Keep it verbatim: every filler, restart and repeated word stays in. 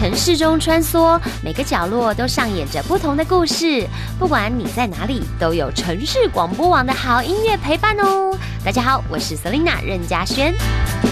城市中穿梭，每个角落都上演着不同的故事。不管你在哪里，都有城市广播网的好音乐陪伴哦。大家好，我是 Selina 任嘉萱。